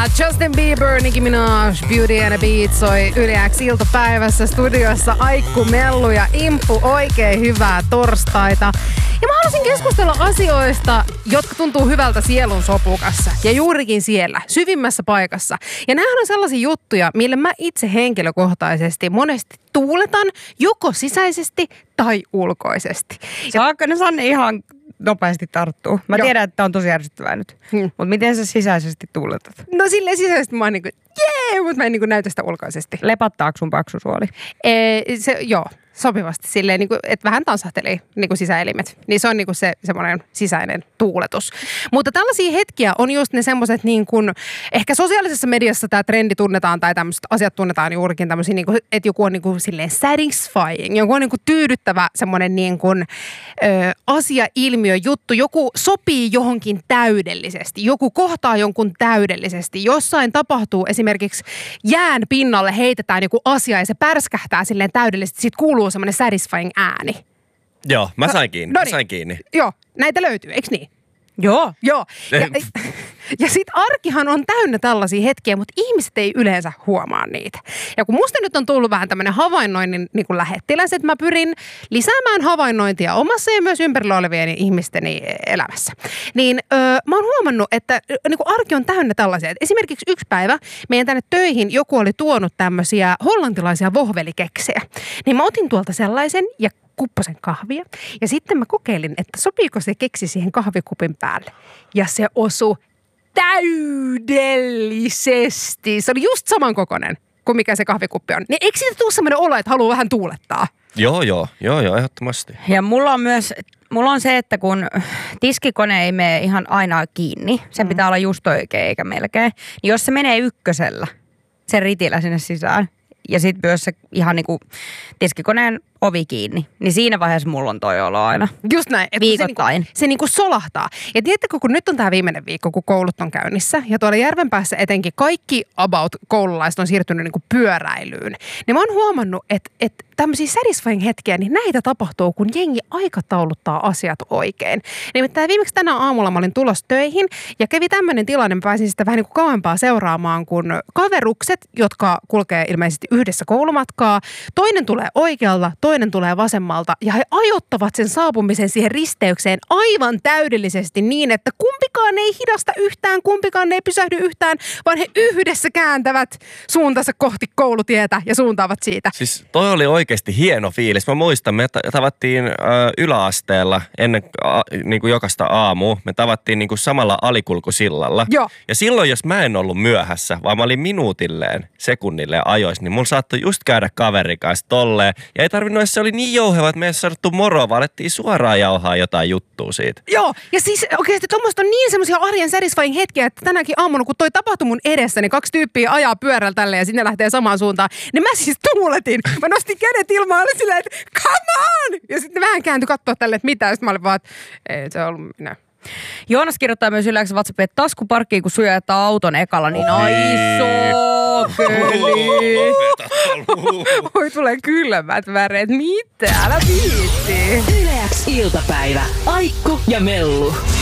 Justin Bieber, Nicki Minaj, Beauty and the Beat soi Yle X iltapäivässä studiossa Aikku, Mellu ja Imppu. Oikein hyvää torstaita. Ja mä haluaisin keskustella asioista, jotka tuntuu hyvältä sielun sopukassa. Ja juurikin siellä, syvimmässä paikassa. Ja nämähän on sellaisia juttuja, mille mä itse henkilökohtaisesti monesti tuuletan joko sisäisesti tai ulkoisesti. Saakka ne Sanne ihan nopeasti tarttuu? Mä tiedän, että on tosi ärsyttävää nyt. Mutta miten sä sisäisesti tuuletat? No silleen sisäisesti mä oon niinku, jee, mutta mä en niinku näytä sitä ulkoisesti. Lepattaako sun paksusuoli? Joo, sopivasti silleen, niinku, että vähän tansahteli niinku sisäelimet. Niin se on niinku se semmoinen sisäinen tuuletus. Mutta tällaisia hetkiä on just ne semmoiset niin kuin, ehkä sosiaalisessa mediassa tämä trendi tunnetaan tai tämmöiset asiat tunnetaan juurikin tämmöisiä, niinku, että joku on niinku silleen satisfying, joku on niinku tyydyttävä semmoinen niin kuin, asia, ilmiö, juttu. Joku sopii johonkin täydellisesti, joku kohtaa jonkun täydellisesti. Jossain tapahtuu esimerkiksi jään pinnalle heitetään joku asia ja se pärskähtää silleen täydellisesti. Siitä kuuluu semmoinen satisfying ääni. Joo, mä sain kiinni. No mä sain kiinni. Joo, näitä löytyy, eikö niin? Joo. Ja sit arkihan on täynnä tällaisia hetkiä, mutta ihmiset ei yleensä huomaa niitä. Ja kun musta nyt on tullut vähän tämmöinen havainnoinnin niin kuin lähettiläs, että mä pyrin lisäämään havainnointia omassa ja myös ympärillä olevien ihmisteni elämässä. Niin mä oon huomannut, että niin kuin arki on täynnä tällaisia. Että esimerkiksi yksi päivä meidän tänne töihin joku oli tuonut tämmöisiä hollantilaisia vohvelikeksejä. Niin mä otin tuolta sellaisen ja kupposen kahvia. Ja sitten mä kokeilin, että sopiiko se keksi siihen kahvikupin päälle. Ja se osui täydellisesti. Se oli just samankokoinen kuin mikä se kahvikuppi on. Niin eikö siitä tule sellainen olo, että haluaa vähän tuulettaa? Joo, ehdottomasti. Ja mulla on se, että kun tiskikone ei mene ihan aina kiinni, sen pitää olla just oikein eikä melkein. Niin jos se menee ykkösellä, sen ritillä sinne sisään, ja sitten myös se ihan niinku tiskikoneen ovi kiinni, niin siinä vaiheessa mulla on toi olo aina. Just näin. Viikoittain. Se niinku solahtaa. Ja tiedättekö, kun nyt on tää viimeinen viikko, kun koulut on käynnissä, ja tuolla Järvenpäässä etenkin kaikki about koululaiset on siirtynyt niinku pyöräilyyn, niin mä oon huomannut, että tämmöisiä satisfying hetkiä, niin näitä tapahtuu, kun jengi aikatauluttaa asiat oikein. Nimittäin viimeksi tänä aamulla mä olin tulossa töihin, ja kävi tämmöinen tilanne, mä pääsin sitä vähän niin kuin kauempaa seuraamaan, kun kaverukset, jotka kulkee ilmeisesti yhdessä koulumatkaa, toinen tulee oikealta, toinen tulee vasemmalta ja he ajoittavat sen saapumisen siihen risteykseen aivan täydellisesti niin, että kumpikaan ei hidasta yhtään, kumpikaan ei pysähdy yhtään, vaan he yhdessä kääntävät suuntansa kohti koulutietä ja suuntaavat siitä. Siis toi oli oikeasti hieno fiilis. Mä muistan, me tavattiin yläasteella ennen niin kuin jokaista aamua. Me tavattiin niin kuin samalla alikulkusillalla. Joo. Ja silloin, jos mä en ollut myöhässä, vaan mä olin minuutilleen, sekunnilleen ajoissa, niin mun saattoi just käydä kaverin kanssa tolleen. Ja ei tarvinnut, että se oli niin jouheva, että me ei sanottu moroa, vaan alettiin suoraan jauhaa jotain juttua siitä. Joo, ja siis oikeasti tuommoista on niin semmoisia arjen satisfying hetkiä, että tänäkin aamuna, kun toi tapahtui mun edessä, niin 2 tyyppiä ajaa pyörällä tälleen ja sinne lähtee samaan suuntaan, niin mä siis tuuletin. Mä nostin kädet ilmaan, olin silleen, että come on! Ja sitten vähän kääntyi katsoa tälleen, että mitä, ja sitten mä olin vaan, että ei se ollut minä. Joonas kirjoittaa myös yleensä WhatsAppiin, että taskuparkkiin, kun sujataan auton ekalla, niin Oi, tulee kylmät väreet. Mitä? Älä viitti. Yle X iltapäivä. Aikku ja Mellu.